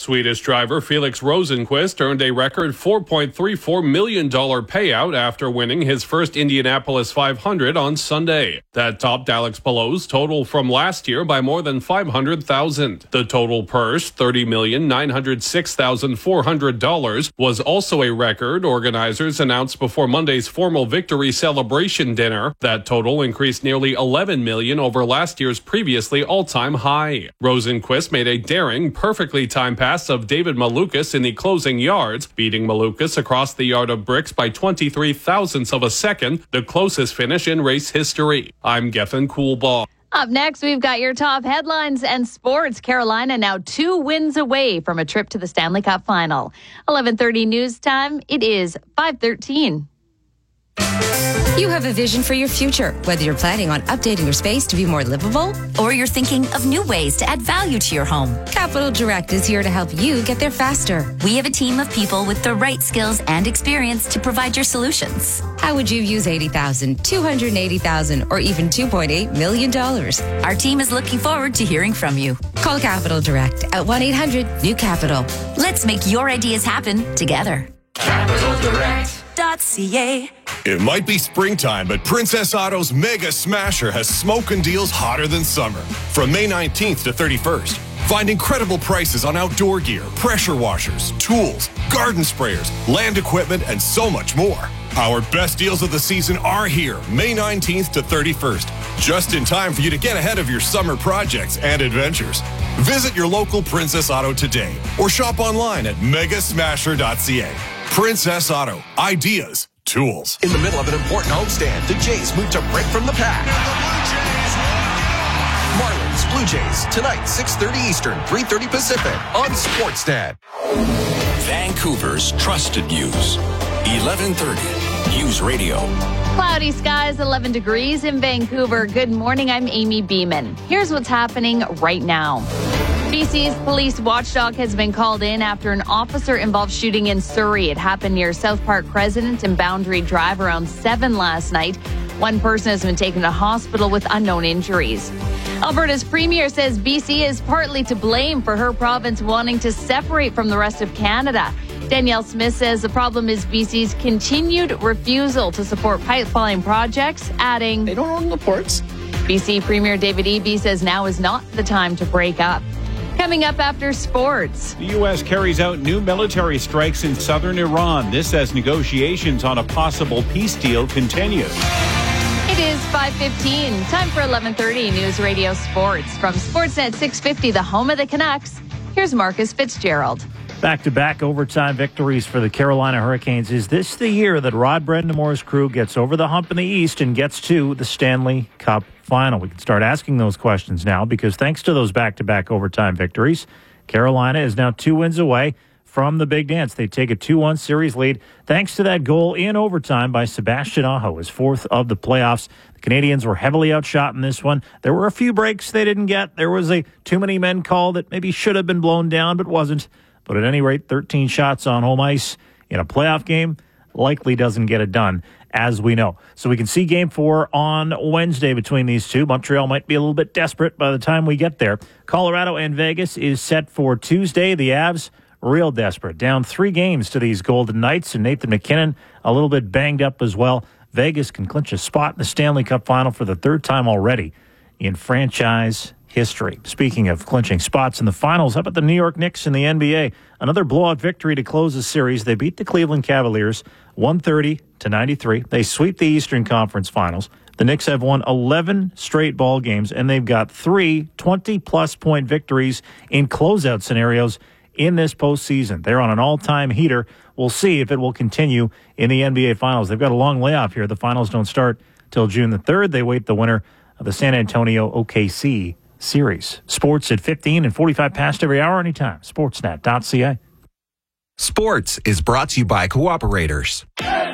Swedish driver Felix Rosenqvist earned a record $4.34 million payout after winning his first Indianapolis 500 on Sunday. That topped Alex Palou's total from last year by more than $500,000. The total purse, $30,906,400, was also a record organizers announced before Monday's formal victory celebration dinner. That total increased nearly $11 million over last year's previously all-time high. Rosenqvist made a daring, perfectly timed pass of David Malukas in the closing yards, beating Malukas across the yard of bricks by 23 thousandths of a second, the closest finish in race history. I'm Gethin Coolbaugh. Up next, we've got your top headlines and sports. Carolina now 2 wins away from a trip to the Stanley Cup final. 11:30 news time. It is 5:13. You have a vision for your future, whether you're planning on updating your space to be more livable or you're thinking of new ways to add value to your home. Capital Direct is here to help you get there faster. We have a team of people with the right skills and experience to provide your solutions. How would you use $80,000, $280,000, or even $2.8 million? Our team is looking forward to hearing from you. Call Capital Direct at 1-800-NEW-CAPITAL. Let's make your ideas happen together. CapitalDirect.ca. It might be springtime, but Princess Auto's Mega Smasher has smoking deals hotter than summer. From May 19th to 31st, find incredible prices on outdoor gear, pressure washers, tools, garden sprayers, land equipment, and so much more. Our best deals of the season are here, May 19th to 31st, just in time for you to get ahead of your summer projects and adventures. Visit your local Princess Auto today or shop online at megasmasher.ca. Princess Auto. Ideas. Tools. In the middle of an important homestand, the Jays move to break from the pack. Marlins, Blue Jays, tonight, 6:30 Eastern, 3:30 Pacific, on Sportsnet. Vancouver's trusted news. 1130 News Radio. Cloudy skies, 11 degrees in Vancouver. Good morning, I'm Amy Beeman. Here's what's happening right now. BC's police watchdog has been called in after an officer-involved shooting in Surrey. It happened near South Park Crescent and Boundary Drive around 7 last night. One person has been taken to hospital with unknown injuries. Alberta's premier says BC is partly to blame for her province wanting to separate from the rest of Canada. Danielle Smith says the problem is BC's continued refusal to support pipeline projects, adding, "They don't own the ports." BC Premier David Eby says now is not the time to break up. Coming up after sports. The U.S. carries out new military strikes in southern Iran. This as negotiations on a possible peace deal continue. It is 5:15. Time for 11:30 News Radio Sports. From Sportsnet 650, the home of the Canucks, here's Marcus Fitzgerald. Back-to-back overtime victories for the Carolina Hurricanes. Is this the year that Rod Brendamore's crew gets over the hump in the East and gets to the Stanley Cup final? We can start asking those questions now because thanks to those back-to-back overtime victories, Carolina is now 2 wins away from the big dance. They take a 2-1 series lead thanks to that goal in overtime by Sebastian Aho, his 4th of the playoffs. The Canadians were heavily outshot in this one. There were a few breaks they didn't get. There was a too-many-men call that maybe should have been blown down but wasn't. But at any rate, 13 shots on home ice in a playoff game likely doesn't get it done, as we know. So we can see Game 4 on Wednesday between these two. Montreal might be a little bit desperate by the time we get there. Colorado and Vegas is set for Tuesday. The Avs, real desperate. Down 3 games to these Golden Knights, and Nathan McKinnon a little bit banged up as well. Vegas can clinch a spot in the Stanley Cup final for the 3rd time already in franchise history. Speaking of clinching spots in the finals, how about the New York Knicks in the NBA? Another blowout victory to close the series. They beat the Cleveland Cavaliers 130-93. They sweep the Eastern Conference Finals. The Knicks have won 11 straight ball games, and they've got 3 20-plus point victories in closeout scenarios in this postseason. They're on an all-time heater. We'll see if it will continue in the NBA Finals. They've got a long layoff here. The finals don't start till June the 3rd. They wait the winner of the San Antonio OKC series. Sports at 15 and 45 past every hour anytime. Sportsnet.ca. Sports is brought to you by Cooperators.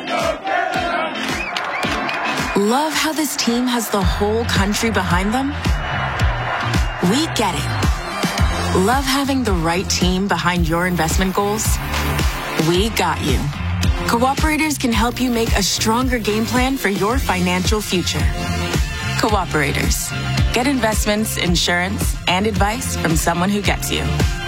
Love how this team has the whole country behind them? We get it. Love having the right team behind your investment goals? We got you. Cooperators can help you make a stronger game plan for your financial future. Cooperators. Get investments, insurance, and advice from someone who gets you.